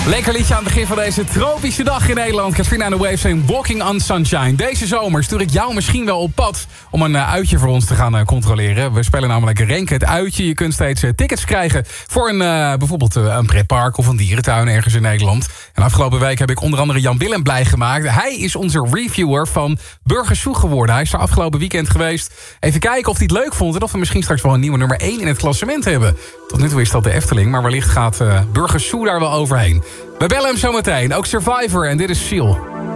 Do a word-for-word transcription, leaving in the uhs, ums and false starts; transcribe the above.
Lekker liedje aan het begin van deze tropische dag in Nederland. Katrina and the Waves en Walking on Sunshine. Deze zomer stuur ik jou misschien wel op pad om een uh, uitje voor ons te gaan uh, controleren. We spelen namelijk Renken het uitje. Je kunt steeds uh, tickets krijgen voor een, uh, bijvoorbeeld uh, een pretpark of een dierentuin ergens in Nederland. En afgelopen week heb ik onder andere Jan Willem blij gemaakt. Hij is onze reviewer van Burgersoe geworden. Hij is er afgelopen weekend geweest. Even kijken of hij het leuk vond en of we misschien straks wel een nieuwe nummer één in het klassement hebben. Tot nu toe is dat de Efteling, maar wellicht gaat uh, Burgersoe daar wel overheen. We bellen hem zo meteen. Ook Survivor en dit is Seal.